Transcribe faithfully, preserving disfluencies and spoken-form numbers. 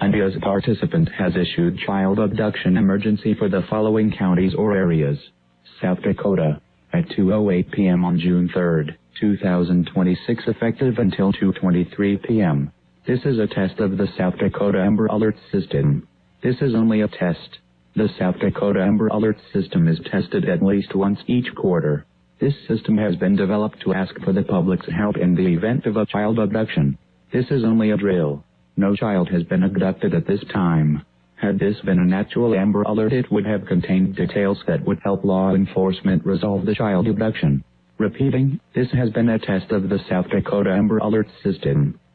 and as participant has issued child abduction emergency for the following counties or areas. South Dakota, at two oh eight p m on June third, two thousand twenty-six, effective until two twenty-three p m This is a test of the South Dakota Amber Alert System. This is only a test. The South Dakota Amber Alert System is tested at least once each quarter. This system has been developed to ask for the public's help in the event of a child abduction. This is only a drill. No child has been abducted at this time. Had this been an actual Amber Alert, it would have contained details that would help law enforcement resolve the child abduction. Repeating, this has been a test of the South Dakota Amber Alert System.